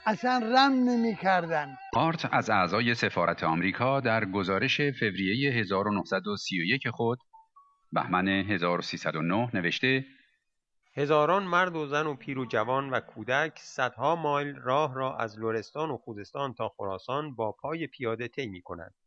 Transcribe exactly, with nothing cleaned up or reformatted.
اصلا رم نمی کردن. هارت از اعضای سفارت آمریکا در گزارش فوریه هزار و نهصد و سی و یک خود بهمن هزار و سیصد و نه نوشته: هزاران مرد و زن و پیر و جوان و کودک صدها مایل راه را از لرستان و خوزستان تا خراسان با پای پیاده طی می‌کنند.